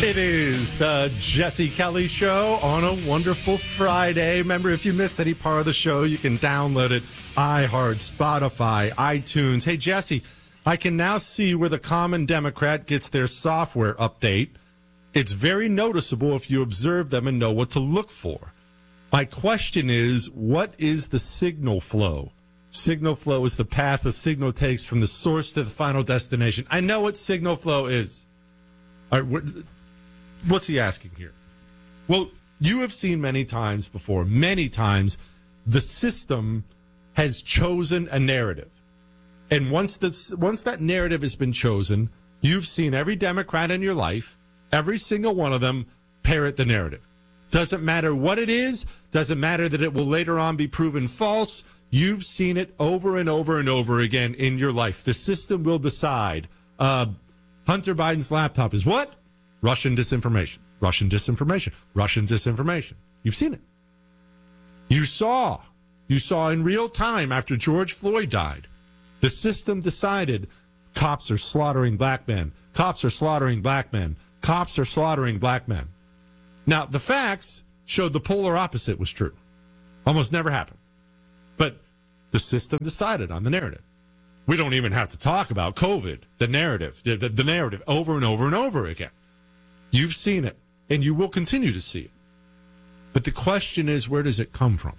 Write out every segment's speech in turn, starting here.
It is the Jesse Kelly Show on a wonderful Friday. Remember, if you missed any part of the show, you can download it. iHeart, Spotify, iTunes. Hey, Jesse, I can now see where the Common Democrat gets their software update. It's very noticeable if you observe them and know what to look for. My question is, what is the signal flow? Signal flow is the path a signal takes from the source to the final destination. I know what signal flow is. All right, what's he asking here? Well, you have seen many times before, the system has chosen a narrative. And once that narrative has been chosen, you've seen every Democrat in your life, every single one of them, parrot the narrative. Doesn't matter what it is, doesn't matter that it will later on be proven false. You've seen it over and over and over again in your life. The system will decide. Hunter Biden's laptop is what? Russian disinformation. Russian disinformation. Russian disinformation. You've seen it. You saw in real time after George Floyd died, the system decided cops are slaughtering black men. Cops are slaughtering black men. Cops are slaughtering black men. Now, the facts showed the polar opposite was true. Almost never happened. But the system decided on the narrative. We don't even have to talk about COVID, the narrative over and over and over again. You've seen it, and you will continue to see it. But the question is, where does it come from?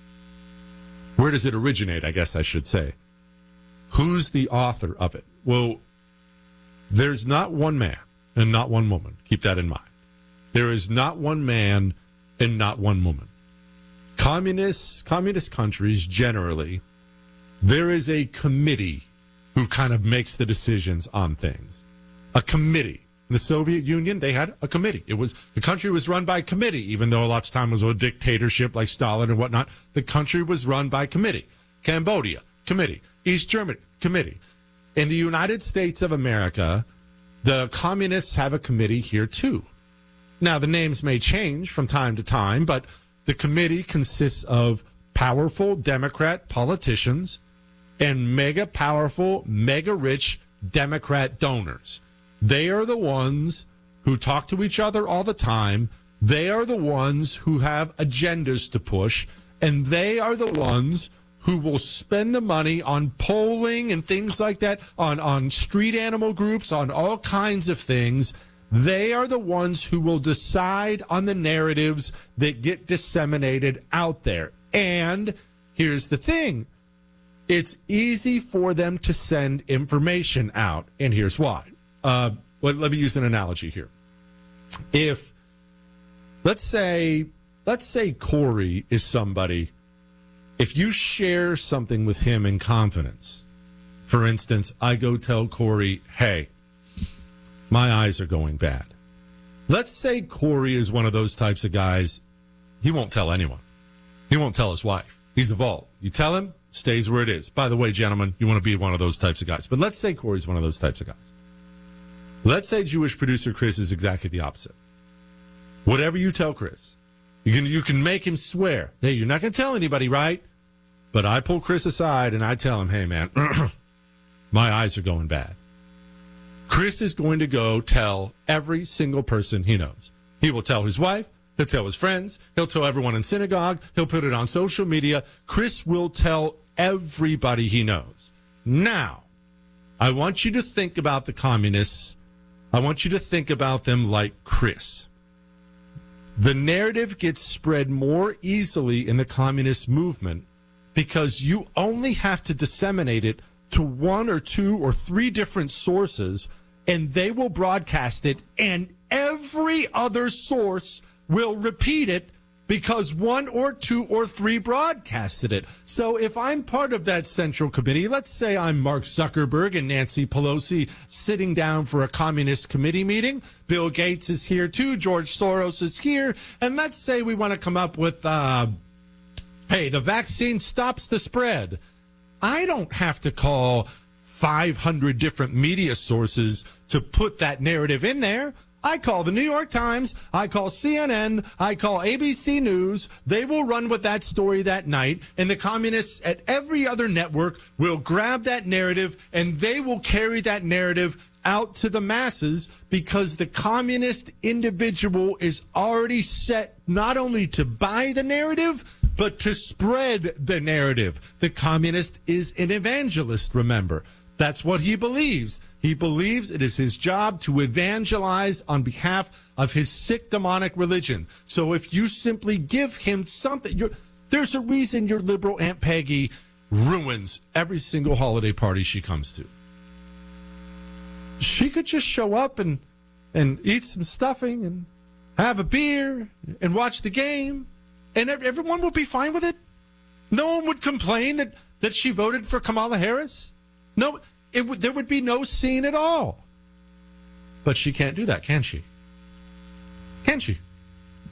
Where does it originate, I guess I should say? Who's the author of it? Well, there's not one man and not one woman. Keep that in mind. There is not one man and not one woman. Communist countries generally, there is a committee who kind of makes the decisions on things. A committee. In the Soviet Union, they had a committee. The country was run by committee, even though lots of time was a dictatorship like Stalin and whatnot. The country was run by committee. Cambodia, committee. East Germany, committee. In the United States of America, the communists have a committee here too. Now, the names may change from time to time, but the committee consists of powerful Democrat politicians and mega powerful, mega rich Democrat donors. They are the ones who talk to each other all the time. They are the ones who have agendas to push, and they are the ones who will spend the money on polling and things like that, on street animal groups, on all kinds of things. They are the ones who will decide on the narratives that get disseminated out there. And here's the thing. It's easy for them to send information out, and here's why. Let me use an analogy here. If, let's say Corey is somebody, if you share something with him in confidence, for instance, I go tell Corey, hey, my eyes are going bad. Let's say Corey is one of those types of guys. He won't tell anyone. He won't tell his wife. He's a vault. You tell him, stays where it is. By the way, gentlemen, you want to be one of those types of guys. But let's say Corey's one of those types of guys. Let's say Jewish producer Chris is exactly the opposite. Whatever you tell Chris, you can make him swear. Hey, you're not going to tell anybody, right? But I pull Chris aside and I tell him, hey, man, my eyes are going bad. Chris is going to go tell every single person he knows. He will tell his wife. He'll tell his friends. He'll tell everyone in synagogue. He'll put it on social media. Chris will tell everybody he knows. Now, I want you to think about the communists. I want you to think about them like Chris. The narrative gets spread more easily in the communist movement because you only have to disseminate it to one or two or three different sources, and they will broadcast it, and every other source will repeat it because one or two or three broadcasted it. So if I'm part of that central committee, let's say I'm Mark Zuckerberg and Nancy Pelosi sitting down for a communist committee meeting. Bill Gates is here too. George Soros is here. And let's say we want to come up with, hey, the vaccine stops the spread. I don't have to call 500 different media sources to put that narrative in there. I call the New York Times, I call CNN, I call ABC News. They will run with that story that night, and the communists at every other network will grab that narrative, and they will carry that narrative out to the masses because the communist individual is already set not only to buy the narrative, but to spread the narrative. The communist is an evangelist, remember. That's what he believes. He believes it is his job to evangelize on behalf of his sick demonic religion. So if you simply give him something, there's a reason your liberal Aunt Peggy ruins every single holiday party she comes to. She could just show up and eat some stuffing and have a beer and watch the game, and everyone would be fine with it. No one would complain that she voted for Kamala Harris. No, there would be no scene at all. But she can't do that, can she? Can she?